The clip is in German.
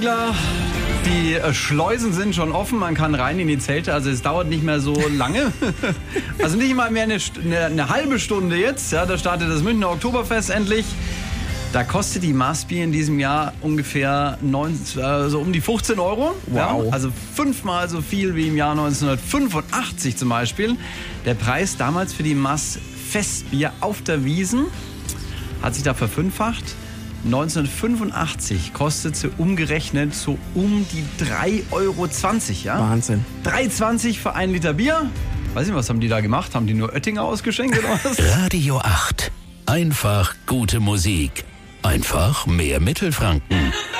Klar, die Schleusen sind schon offen, man kann rein in die Zelte, also es dauert nicht mehr so lange. Also nicht mal mehr eine halbe Stunde jetzt, ja, da startet das Münchner Oktoberfest endlich. Da kostet die Maßbier in diesem Jahr ungefähr so um die 15 Euro. Wow. Ja, also 5-mal so viel wie im Jahr 1985 zum Beispiel. Der Preis damals für die Maß Festbier auf der Wiesn hat sich da verfünffacht. 1985 kostet sie umgerechnet so um die 3,20 Euro. Ja? Wahnsinn. 3,20 für 1 Liter Bier. Weiß nicht, was haben die da gemacht? Haben die nur Oettinger ausgeschenkt oder was? Radio 8. Einfach gute Musik. Einfach mehr Mittelfranken.